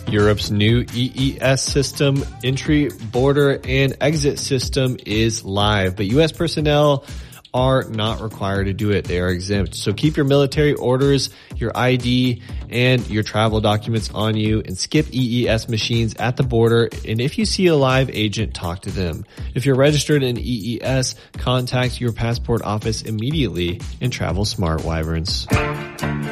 Europe's new EES system, entry, border, and exit system is live, but U.S. personnel are not required to do it. They are exempt. So keep your military orders, your ID, and your travel documents on you and skip EES machines at the border. And if you see a live agent, talk to them. If you're registered in EES, contact your passport office immediately and travel smart, Wyverns.